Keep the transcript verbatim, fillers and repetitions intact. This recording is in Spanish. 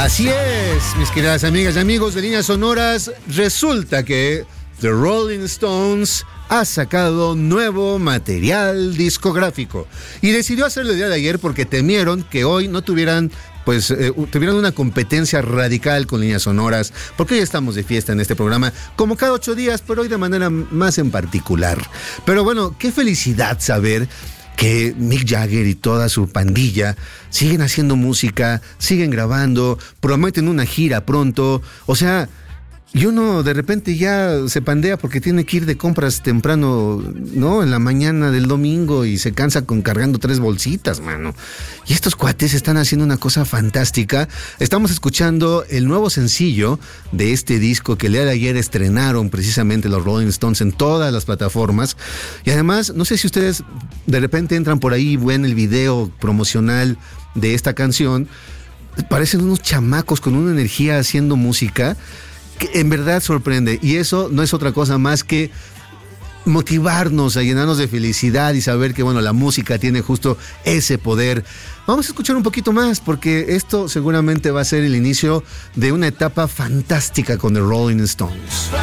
Así es, mis queridas amigas y amigos de Líneas Sonoras, resulta que The Rolling Stones ha sacado nuevo material discográfico y decidió hacerlo el día de ayer porque temieron que hoy no tuvieran pues eh, tuvieran una competencia radical con Líneas Sonoras, porque hoy estamos de fiesta en este programa, como cada ocho días, pero hoy de manera más en particular. Pero bueno, qué felicidad saber que Mick Jagger y toda su pandilla siguen haciendo música, siguen grabando, prometen una gira pronto. O sea, y uno de repente ya se pandea porque tiene que ir de compras temprano, ¿no? En la mañana del domingo y se cansa con cargando tres bolsitas, mano. Y estos cuates están haciendo una cosa fantástica. Estamos escuchando el nuevo sencillo de este disco que el día de ayer estrenaron precisamente los Rolling Stones en todas las plataformas. Y además, no sé si ustedes de repente entran por ahí y ven el video promocional de esta canción. Parecen unos chamacos con una energía haciendo música que en verdad sorprende, y eso no es otra cosa más que motivarnos a llenarnos de felicidad y saber que, bueno, la música tiene justo ese poder. Vamos a escuchar un poquito más porque esto seguramente va a ser el inicio de una etapa fantástica con The Rolling Stones.